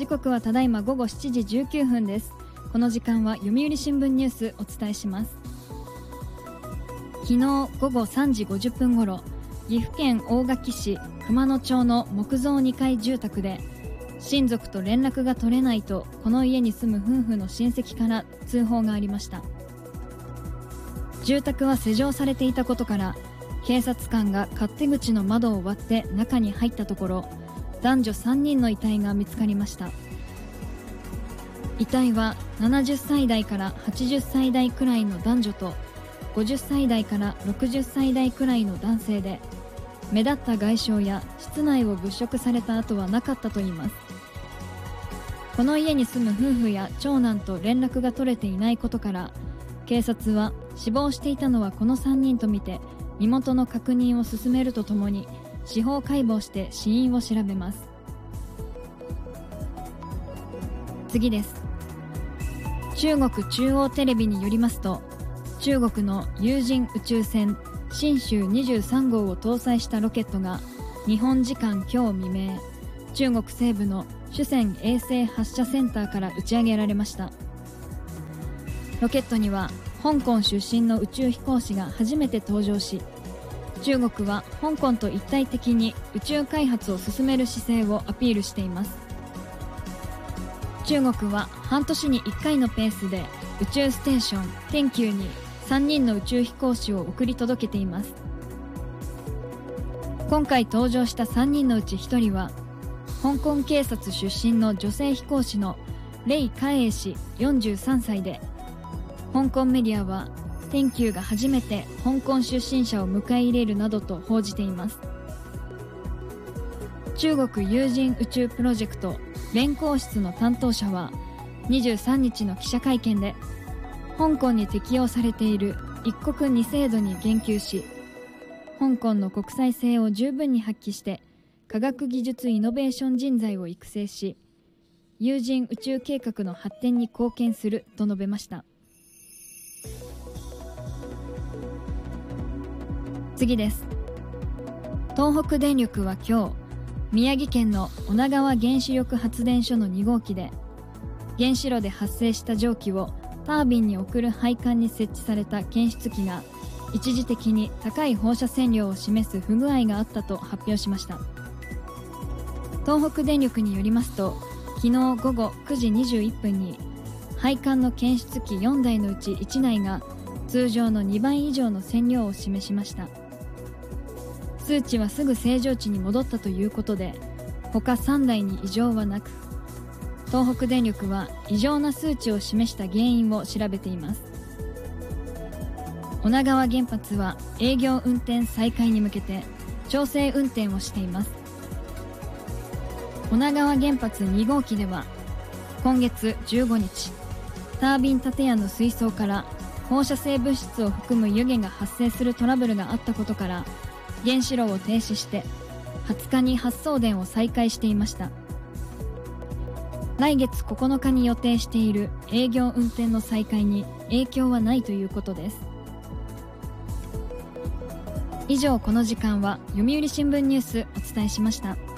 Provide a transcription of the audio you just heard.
時刻はただいま午後7時19分です。この時間は読売新聞ニュースお伝えします。昨日午後3時50分ごろ、岐阜県大垣市熊野町の木造2階住宅で親族と連絡が取れないとこの家に住む夫婦の親戚から通報がありました。住宅は施錠されていたことから警察官が勝手口の窓を割って中に入ったところ、男女3人の遺体が見つかりました。遺体は70歳代から80歳代くらいの男女と50歳代から60歳代くらいの男性で、目立った外傷や室内を物色された跡はなかったといいます。この家に住む夫婦や長男と連絡が取れていないことから、警察は死亡していたのはこの3人とみて身元の確認を進めるとともに司法解剖して死因を調べます。次です。中国中央テレビによりますと、中国の有人宇宙船神舟23号を搭載したロケットが日本時間今日未明、中国西部の酒泉衛星発射センターから打ち上げられました。ロケットには香港出身の宇宙飛行士が初めて登場し、中国は香港と一体的に宇宙開発を進める姿勢をアピールしています。中国は半年に1回のペースで宇宙ステーション天宮に3人の宇宙飛行士を送り届けています。今回登場した3人のうち1人は香港警察出身の女性飛行士の黎華英氏43歳で、香港メディアは天宮が初めて香港出身者を迎え入れるなどと報じています。中国有人宇宙プロジェクト連光室の担当者は23日の記者会見で、香港に適用されている一国二制度に言及し、香港の国際性を十分に発揮して科学技術イノベーション人材を育成し、有人宇宙計画の発展に貢献すると述べました。次です。東北電力は今日、宮城県の女川原子力発電所の2号機で原子炉で発生した蒸気をタービンに送る配管に設置された検出器が一時的に高い放射線量を示す不具合があったと発表しました。東北電力によりますと、昨日午後9時21分に配管の検出器4台のうち1台が通常の2倍以上の線量を示しました。数値はすぐ正常値に戻ったということで、他3台に異常はなく、東北電力は異常な数値を示した原因を調べています。女川原発は営業運転再開に向けて調整運転をしています。女川原発2号機では今月15日、タービン建屋の水槽から放射性物質を含む湯気が発生するトラブルがあったことから、原子炉を停止して20日に発送電を再開していました。来月9日に予定している営業運転の再開に影響はないということです。以上、この時間は読売新聞ニュースお伝えしました。